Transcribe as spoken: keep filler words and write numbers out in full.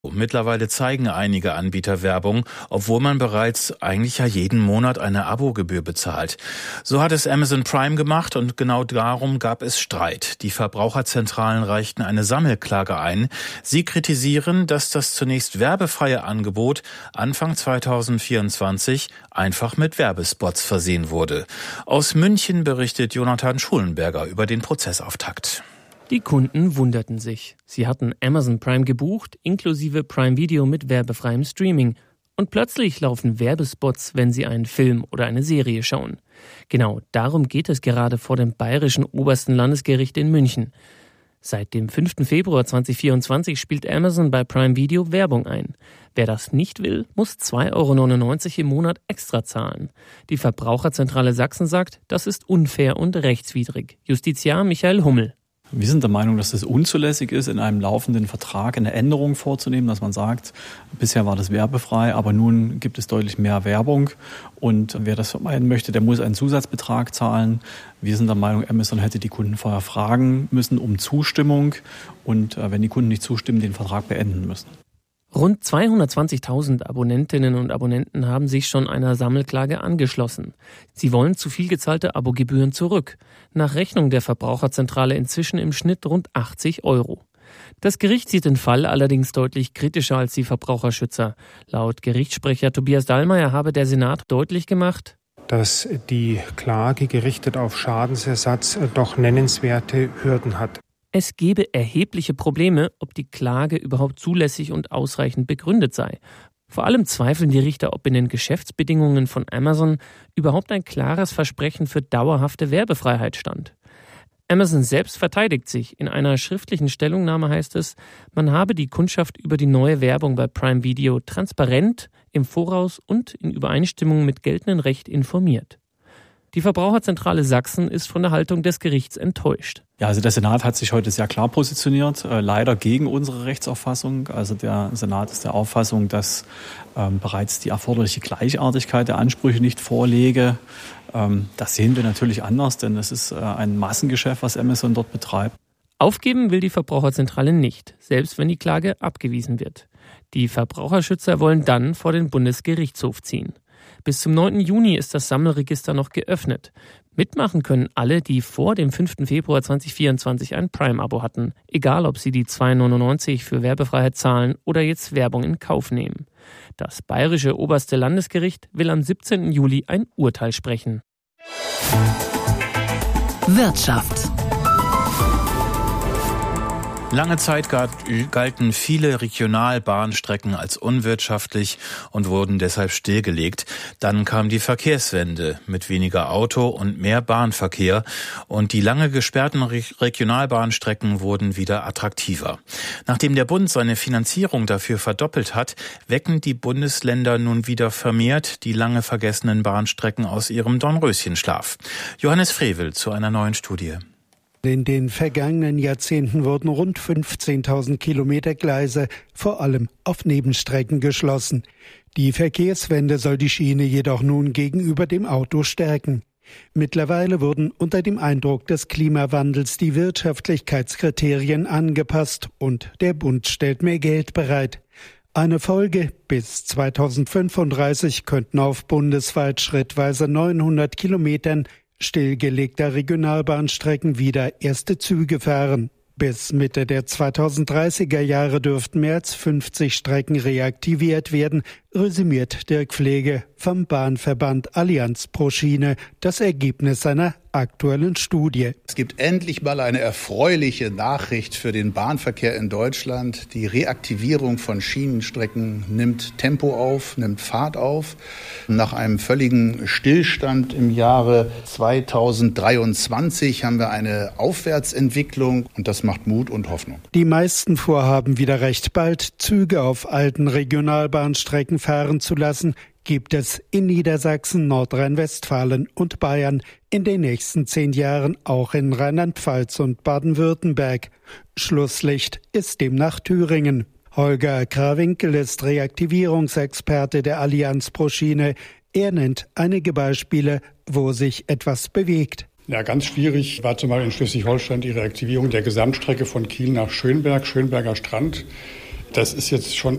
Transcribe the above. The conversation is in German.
Mittlerweile zeigen einige Anbieter Werbung, obwohl man bereits eigentlich ja jeden Monat eine Abogebühr bezahlt. So hat es Amazon Prime gemacht und genau darum gab es Streit. Die Verbraucherzentralen reichten eine Sammelklage ein. Sie kritisieren, dass das zunächst werbefreie Angebot Anfang zweitausendvierundzwanzig einfach mit Werbespots versehen wurde. Aus München berichtet Jonathan Schulenberger über den Prozessauftakt. Die Kunden wunderten sich. Sie hatten Amazon Prime gebucht, inklusive Prime Video mit werbefreiem Streaming. Und plötzlich laufen Werbespots, wenn sie einen Film oder eine Serie schauen. Genau darum geht es gerade vor dem Bayerischen Obersten Landesgericht in München. Seit dem fünften Februar zweitausendvierundzwanzig spielt Amazon bei Prime Video Werbung ein. Wer das nicht will, muss zwei Euro neunundneunzig im Monat extra zahlen. Die Verbraucherzentrale Sachsen sagt, das ist unfair und rechtswidrig. Justiziar Michael Hummel. Wir sind der Meinung, dass es unzulässig ist, in einem laufenden Vertrag eine Änderung vorzunehmen, dass man sagt, bisher war das werbefrei, aber nun gibt es deutlich mehr Werbung und wer das vermeiden möchte, der muss einen Zusatzbetrag zahlen. Wir sind der Meinung, Amazon hätte die Kunden vorher fragen müssen um Zustimmung und wenn die Kunden nicht zustimmen, den Vertrag beenden müssen. Rund zweihundertzwanzigtausend Abonnentinnen und Abonnenten haben sich schon einer Sammelklage angeschlossen. Sie wollen zu viel gezahlte Abogebühren zurück. Nach Rechnung der Verbraucherzentrale inzwischen im Schnitt rund achtzig Euro. Das Gericht sieht den Fall allerdings deutlich kritischer als die Verbraucherschützer. Laut Gerichtssprecher Tobias Dallmayr habe der Senat deutlich gemacht, dass die Klage gerichtet auf Schadensersatz doch nennenswerte Hürden hat. Es gebe erhebliche Probleme, ob die Klage überhaupt zulässig und ausreichend begründet sei. Vor allem zweifeln die Richter, ob in den Geschäftsbedingungen von Amazon überhaupt ein klares Versprechen für dauerhafte Werbefreiheit stand. Amazon selbst verteidigt sich. In einer schriftlichen Stellungnahme heißt es, man habe die Kundschaft über die neue Werbung bei Prime Video transparent, im Voraus und in Übereinstimmung mit geltendem Recht informiert. Die Verbraucherzentrale Sachsen ist von der Haltung des Gerichts enttäuscht. Ja, also der Senat hat sich heute sehr klar positioniert, äh, leider gegen unsere Rechtsauffassung. Also der Senat ist der Auffassung, dass ähm, bereits die erforderliche Gleichartigkeit der Ansprüche nicht vorläge. Ähm, das sehen wir natürlich anders, denn es ist äh, ein Massengeschäft, was Amazon dort betreibt. Aufgeben will die Verbraucherzentrale nicht, selbst wenn die Klage abgewiesen wird. Die Verbraucherschützer wollen dann vor den Bundesgerichtshof ziehen. Bis zum neunten Juni ist das Sammelregister noch geöffnet. Mitmachen können alle, die vor dem fünften Februar zweitausendvierundzwanzig ein Prime-Abo hatten, egal ob sie die zwei Euro neunundneunzig für Werbefreiheit zahlen oder jetzt Werbung in Kauf nehmen. Das Bayerische Oberste Landesgericht will am siebzehnten Juli ein Urteil sprechen. Wirtschaft. Lange Zeit galten viele Regionalbahnstrecken als unwirtschaftlich und wurden deshalb stillgelegt. Dann kam die Verkehrswende mit weniger Auto und mehr Bahnverkehr und die lange gesperrten Regionalbahnstrecken wurden wieder attraktiver. Nachdem der Bund seine Finanzierung dafür verdoppelt hat, wecken die Bundesländer nun wieder vermehrt die lange vergessenen Bahnstrecken aus ihrem Dornröschenschlaf. Johannes Frevel zu einer neuen Studie. In den vergangenen Jahrzehnten wurden rund fünfzehntausend Kilometer Gleise, vor allem auf Nebenstrecken, geschlossen. Die Verkehrswende soll die Schiene jedoch nun gegenüber dem Auto stärken. Mittlerweile wurden unter dem Eindruck des Klimawandels die Wirtschaftlichkeitskriterien angepasst und der Bund stellt mehr Geld bereit. Eine Folge: bis zweitausendfünfunddreißig könnten auf bundesweit schrittweise neunhundert Kilometern stillgelegter Regionalbahnstrecken wieder erste Züge fahren. Bis Mitte der zweitausenddreißiger Jahre dürften mehr als fünfzig Strecken reaktiviert werden, resümiert Dirk Pflege vom Bahnverband Allianz pro Schiene das Ergebnis seiner aktuellen Studie. Es gibt endlich mal eine erfreuliche Nachricht für den Bahnverkehr in Deutschland. Die Reaktivierung von Schienenstrecken nimmt Tempo auf, nimmt Fahrt auf. Nach einem völligen Stillstand im Jahre zweitausenddreiundzwanzig haben wir eine Aufwärtsentwicklung und das macht Mut und Hoffnung. Die meisten vorhaben wieder recht bald, Züge auf alten Regionalbahnstrecken fahren zu lassen, gibt es in Niedersachsen, Nordrhein-Westfalen und Bayern, in den nächsten zehn Jahren auch in Rheinland-Pfalz und Baden-Württemberg. Schlusslicht ist demnach Thüringen. Holger Krawinkel ist Reaktivierungsexperte der Allianz pro Schiene. Er nennt einige Beispiele, wo sich etwas bewegt. Ja, ganz schwierig war zum Beispiel in Schleswig-Holstein die Reaktivierung der Gesamtstrecke von Kiel nach Schönberg, Schönberger Strand. Das ist jetzt schon